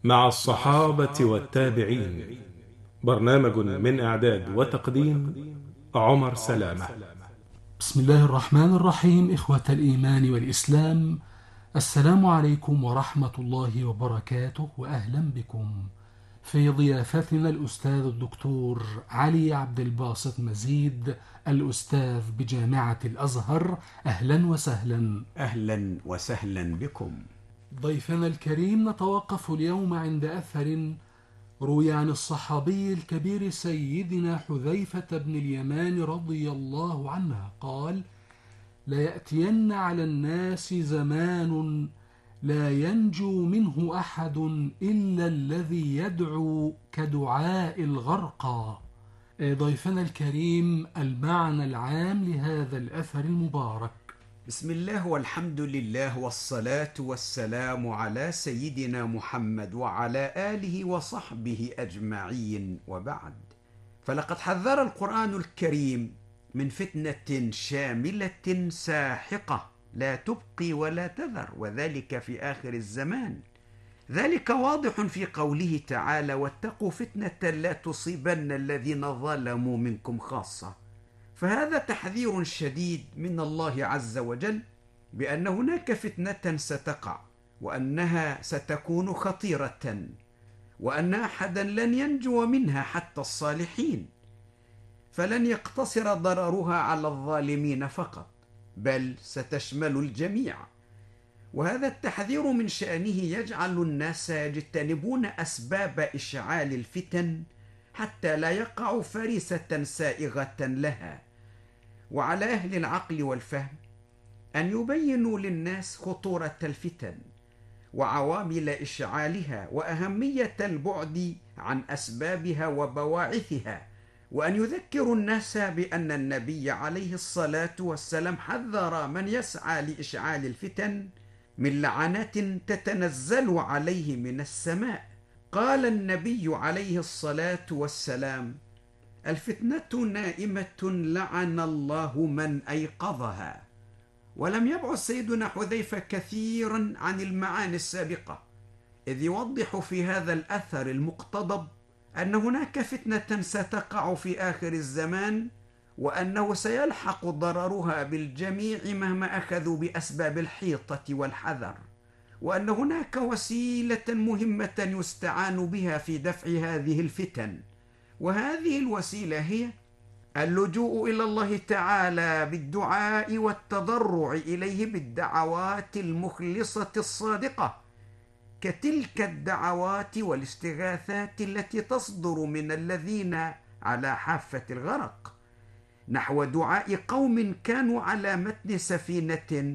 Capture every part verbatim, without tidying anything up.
مع الصحابة والتابعين. برنامج من إعداد وتقديم عمر سلامة. بسم الله الرحمن الرحيم. إخوة الإيمان والإسلام، السلام عليكم ورحمة الله وبركاته، وأهلا بكم في ضيافتنا الأستاذ الدكتور علي عبد الباسط مزيد، الأستاذ بجامعة الأزهر. أهلا وسهلا. أهلا وسهلا بكم. ضيفنا الكريم، نتوقف اليوم عند أثر روي عن الصحابي الكبير سيدنا حذيفة بن اليمان رضي الله عنه قال: ليأتين على الناس زمان لا ينجو منه أحد إلا الذي يدعو كدعاء الغرقى. ضيفنا الكريم، المعنى العام لهذا الأثر المبارك. بسم الله والحمد لله والصلاة والسلام على سيدنا محمد وعلى آله وصحبه أجمعين، وبعد، فلقد حذر القرآن الكريم من فتنة شاملة ساحقة لا تبقي ولا تذر، وذلك في آخر الزمان. ذلك واضح في قوله تعالى: واتقوا فتنة لا تصيبن الذين ظلموا منكم خاصة. فهذا تحذير شديد من الله عز وجل بأن هناك فتنة ستقع، وأنها ستكون خطيرة، وأن أحدا لن ينجو منها حتى الصالحين، فلن يقتصر ضررها على الظالمين فقط، بل ستشمل الجميع. وهذا التحذير من شأنه يجعل الناس يجتنبون أسباب إشعال الفتن حتى لا يقعوا فريسة سائغة لها. وعلى أهل العقل والفهم أن يبينوا للناس خطورة الفتن وعوامل إشعالها وأهمية البعد عن أسبابها وبواعثها، وأن يذكروا الناس بأن النبي عليه الصلاة والسلام حذر من يسعى لإشعال الفتن من لعنات تتنزل عليه من السماء. قال النبي عليه الصلاة والسلام: الفتنة نائمة لعن الله من أيقظها. ولم يبعد سيدنا حذيفة كثيرا عن المعاني السابقة، إذ يوضح في هذا الأثر المقتضب أن هناك فتنة ستقع في آخر الزمان، وأنه سيلحق ضررها بالجميع مهما أخذوا بأسباب الحيطة والحذر، وأن هناك وسيلة مهمة يستعان بها في دفع هذه الفتن، وهذه الوسيلة هي اللجوء إلى الله تعالى بالدعاء والتضرع إليه بالدعوات المخلصة الصادقة، كتلك الدعوات والاستغاثات التي تصدر من الذين على حافة الغرق، نحو دعاء قوم كانوا على متن سفينة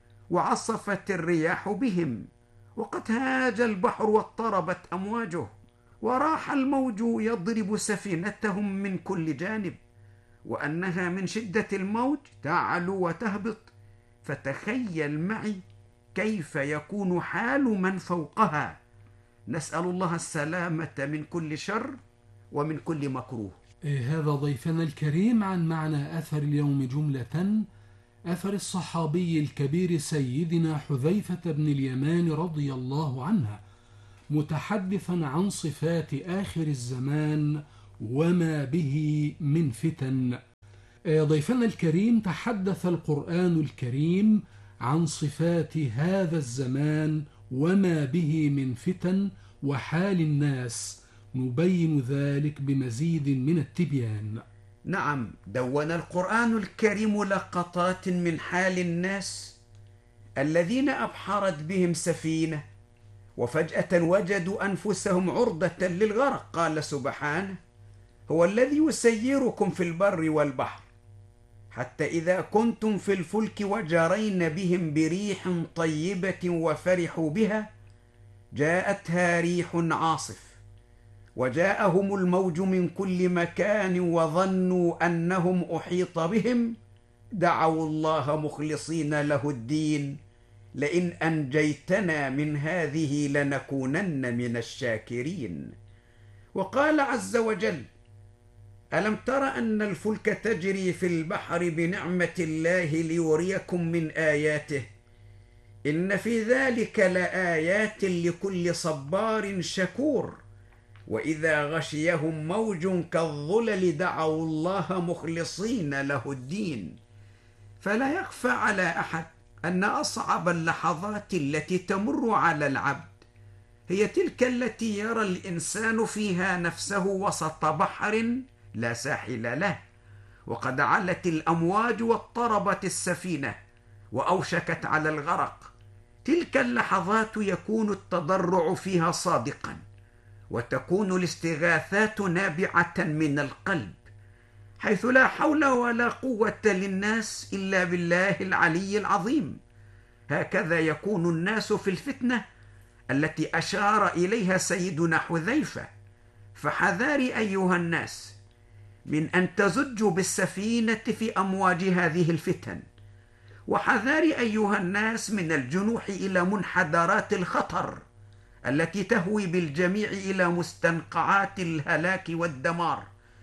وعصفت الرياح بهم، وقد هاج البحر واضطربت أمواجه، وراح الموج يضرب سفينتهم من كل جانب، وأنها من شدة الموج تعلو وتهبط. فتخيل معي كيف يكون حال من فوقها. نسأل الله السلامة من كل شر ومن كل مكروه. هذا ضيفنا الكريم عن معنى أثر اليوم جملة. أثر الصحابي الكبير سيدنا حذيفة بن اليمان رضي الله عنه، متحدثا عن صفات آخر الزمان وما به من فتن. ضيفنا الكريم، تحدث القرآن الكريم عن صفات هذا الزمان وما به من فتن وحال الناس، نبين ذلك بمزيد من التبيان. نعم، دون القرآن الكريم لقطات من حال الناس الذين أبحرت بهم سفينة وفجأة وجدوا أنفسهم عرضة للغرق. قال سبحانه: هو الذي يسيركم في البر والبحر حتى إذا كنتم في الفلك وجرين بهم بريح طيبة وفرحوا بها جاءتها ريح عاصف وجاءهم الموج من كل مكان وظنوا أنهم أحيط بهم دعوا الله مخلصين له الدين لئن أنجيتنا من هذه لنكونن من الشاكرين. وقال عز وجل: ألم تر أن الفلك تجري في البحر بنعمة الله ليريكم من آياته إن في ذلك لآيات لكل صبار شكور وإذا غشيهم موج كالظلل دعوا الله مخلصين له الدين. فلا يخفى على أحد أن أصعب اللحظات التي تمر على العبد هي تلك التي يرى الإنسان فيها نفسه وسط بحر لا ساحل له، وقد علت الأمواج واضطربت السفينة وأوشكت على الغرق. تلك اللحظات يكون التضرع فيها صادقا، وتكون الاستغاثات نابعة من القلب، حيث لا حول ولا قوة للناس إلا بالله العلي العظيم. هكذا يكون الناس في الفتنة التي أشار إليها سيدنا حذيفة. فحذار أيها الناس من أن تزجوا بالسفينة في أمواج هذه الفتن، وحذار أيها الناس من الجنوح إلى منحدرات الخطر التي تهوي بالجميع إلى مستنقعات الهلاك والدمار.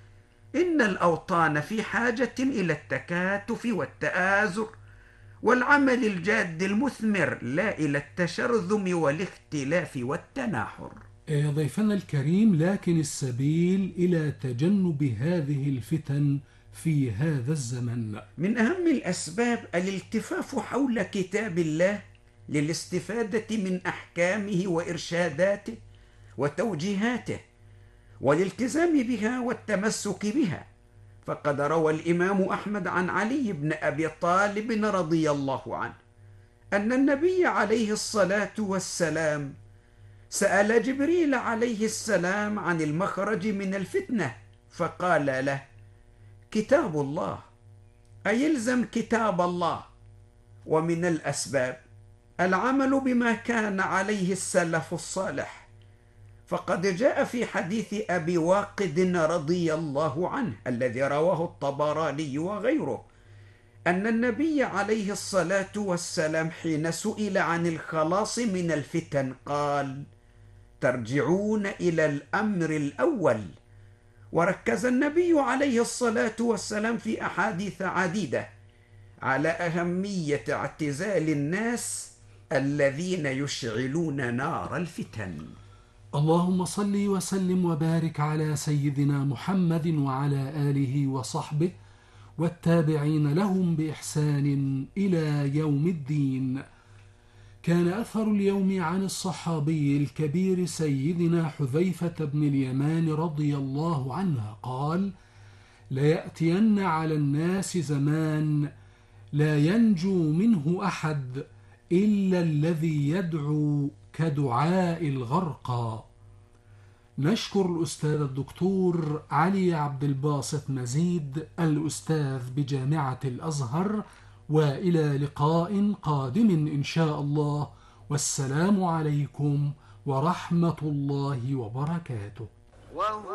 إن الأوطان في حاجة إلى التكاتف والتآزر والعمل الجاد المثمر، لا إلى التشرذم والاختلاف والتناحر. يا ضيفنا الكريم، لكن السبيل إلى تجنب هذه الفتن في هذا الزمن. من أهم الأسباب الالتفاف حول كتاب الله للاستفادة من أحكامه وإرشاداته وتوجيهاته والالتزام بها والتمسك بها. فقد روى الإمام أحمد عن علي بن أبي طالب رضي الله عنه أن النبي عليه الصلاة والسلام سأل جبريل عليه السلام عن المخرج من الفتنة، فقال له: كتاب الله، أي يلزم كتاب الله. ومن الأسباب العمل بما كان عليه السلف الصالح، فقد جاء في حديث أبي واقد رضي الله عنه الذي رواه الطبراني وغيره أن النبي عليه الصلاة والسلام حين سئل عن الخلاص من الفتن قال: ترجعون إلى الأمر الأول. وركز النبي عليه الصلاة والسلام في أحاديث عديدة على أهمية اعتزال الناس الذين يشعلون نار الفتن. اللهم صل وسلم وبارك على سيدنا محمد وعلى آله وصحبه والتابعين لهم بإحسان إلى يوم الدين. كان أثر اليوم عن الصحابي الكبير سيدنا حذيفة بن اليمان رضي الله عنه قال: ليأتين على الناس زمان لا ينجو منه أحد إلا الذي يدعو كدعاء الغرقى. نشكر الأستاذ الدكتور علي عبد الباسط مزيد الأستاذ بجامعة الأزهر، وإلى لقاء قادم إن شاء الله، والسلام عليكم ورحمة الله وبركاته.